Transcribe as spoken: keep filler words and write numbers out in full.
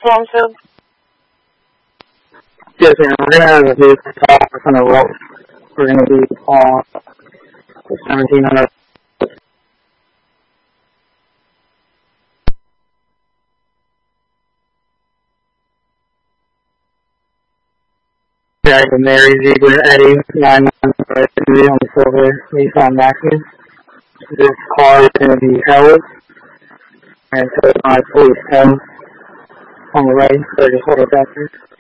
Thompson? Yes, ma'am. We're going to have a vehicle stop on the road. We're going to be on the seventeen hundred. Drag the Mary Ziegler Eddie nine one three on the silver Nissan Maxima. This car is going to be held until my police come on the way, so just hold it back here.